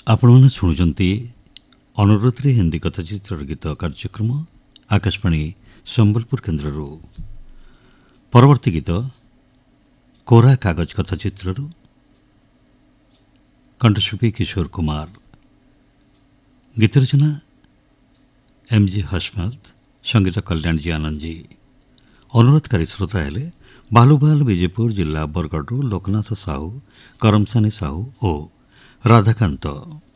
ଆପଣମାନେ ଶୁଣୁଛନ୍ତି ଅନୁରୋଧରେ ହିନ୍ଦୀ କଥାଚିତ୍ର ଗୀତ କାର୍ଯ୍ୟକ୍ରମ ଆକାଶବାଣୀ ସମ୍ବଲପୁର କେନ୍ଦ୍ରରୁ। ପରବର୍ତ୍ତୀ ଗୀତ କୋରା କାଗଜ କଥାଚିତ୍ରରୁ କଣ୍ଠଶିଳ୍ପୀ କିଶୋର କୁମାର, ଗୀତ ରଚନା ଏମ୍ଜି ହସ୍ମତ୍, ସଙ୍ଗୀତ କଲ୍ୟାଣଜୀ ଆନନ୍ଦଜୀ। ଅନୁରୋଧକାରୀ ଶ୍ରୋତା ହେଲେ ବାଲୁବାଲ ବିଜେପୁର ଜିଲ୍ଲା ବରଗଡ଼ରୁ ଲୋକନାଥ ସାହୁ, କରମସାନୀ ସାହୁ ଓ ରାଧାକାନ୍ତ।